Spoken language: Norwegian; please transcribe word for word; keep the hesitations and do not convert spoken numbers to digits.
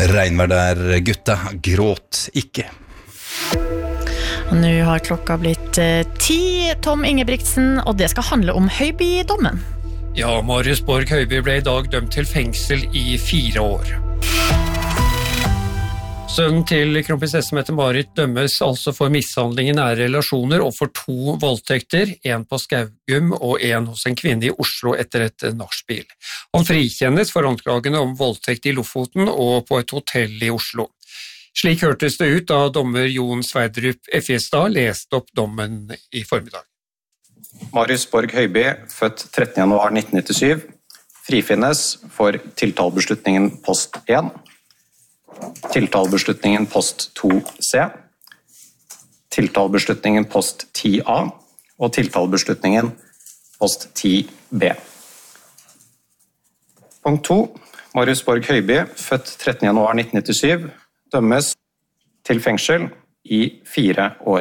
Regnvær der, gutta gråt ikke. Og nå har klokka blitt eh, ti, Tom Ingebrigtsen, og det skal handle om Høiby-dommen. Ja, Marius Borg Høiby ble i dag dømt til fengsel i fire år. Sønnen til kronprinsesse Mette-Marit dømmes altså for mishandling i nære relasjoner og for to voldtekter, en på Skaugum og en hos en kvinne i Oslo etter et nachspiel. Han frikjennes for anklagene om voldtekt i Lofoten og på et hotell i Oslo. Slik hørtes det ut da dommer Jon Sverdrup Effjestad leste opp dommen i formiddag. Marius Borg Høiby, født trettende januar nitten nittisju, frifinnes for tiltalebeslutningen post én, tiltalebeslutningen post to C, tiltalebeslutningen post ti A og tiltalebeslutningen post ti B. Punkt to. Marius Borg Høiby, født trettende januar nitten nittisju, dømmes til fengsel i fire år.